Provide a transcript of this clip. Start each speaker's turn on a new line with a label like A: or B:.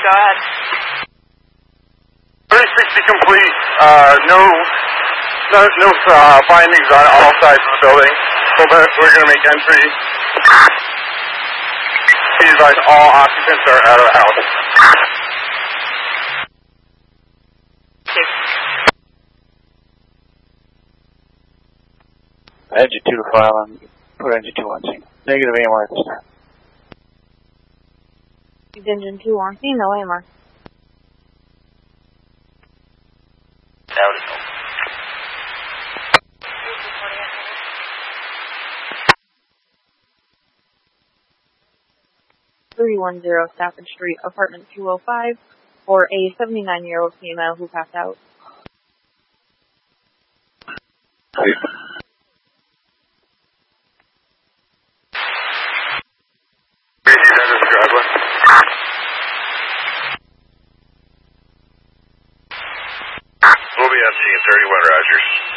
A: go ahead.
B: 3060 complete. No findings on all sides of the building. So we're going to make entry. Please advise all occupants are out of the house.
C: Engine 2 to file and put engine 2 on scene. Negative AMR at this time.
A: Engine 2 on scene, no AMR.
B: Out.
A: 310 Stafford Street, apartment 205, for a 79-year-old female who passed out.
B: We'll be emptying 31 Rogers.